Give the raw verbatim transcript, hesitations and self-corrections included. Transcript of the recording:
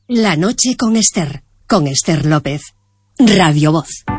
La noche con Esther, con Esther López. Radio Voz.